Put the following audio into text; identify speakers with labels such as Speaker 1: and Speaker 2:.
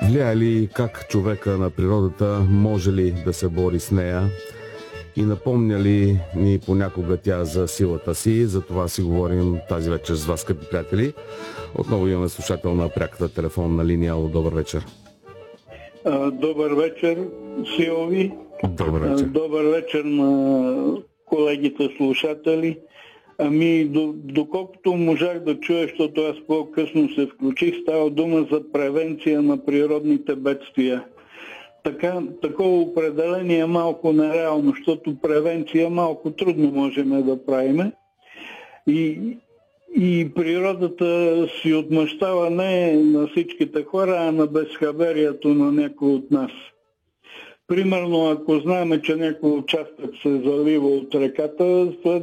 Speaker 1: Влияе ли как човека на природата, може ли да се бори с нея и напомня ли ни понякога тя за силата си? За това си говорим тази вечер с вас, скъпи приятели. Отново имаме слушател на пряката телефонна линия. Добър вечер.
Speaker 2: Добър вечер, Силви.
Speaker 1: Добър вечер.
Speaker 2: Добър вечер на колегите слушатели. Доколкото можах да чуя, защото аз по-късно се включих, става дума за превенция на природните бедствия. Такова определение е малко нереално, защото превенция малко трудно можем да правим. И природата си отмъщава не на всичките хора, а на безхаберието на някой от нас. Примерно, ако знаем, че някой участък се залива от реката,